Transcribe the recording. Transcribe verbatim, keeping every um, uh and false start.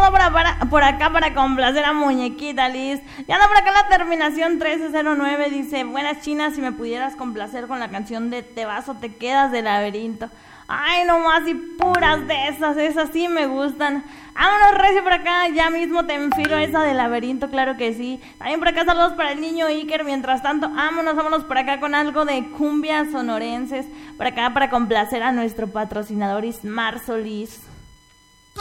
quedó por, para, por acá para complacer a Muñequita Liz. Ya anda por acá la terminación trece cero nueve. Dice, buenas chinas, si me pudieras complacer con la canción de Te vas o te quedas de Laberinto. Ay, nomás y puras de esas, esas sí me gustan. Vámonos recio por acá, ya mismo te enfilo esa de Laberinto, claro que sí. También por acá saludos para el niño Iker. Mientras tanto, vámonos, vámonos por acá con algo de cumbias sonorenses. Por acá para complacer a nuestro patrocinador Ismar Solís.